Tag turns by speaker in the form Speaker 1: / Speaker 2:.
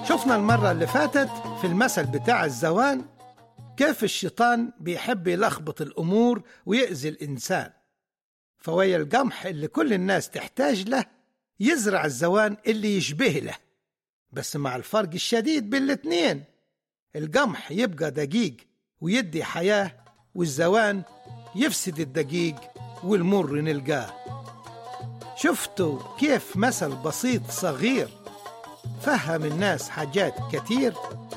Speaker 1: شفنا المرة اللي فاتت في المثل بتاع الزوان كيف الشيطان بيحب يلخبط الأمور ويأذي الإنسان. فويا القمح اللي كل الناس تحتاج له يزرع الزوان اللي يشبه له، بس مع الفرق الشديد بين الاتنين، القمح يبقى دقيق ويدي حياة، والزوان يفسد الدقيق والمر نلقاه. شفتوا كيف مثل بسيط صغير فهم الناس حاجات كتير؟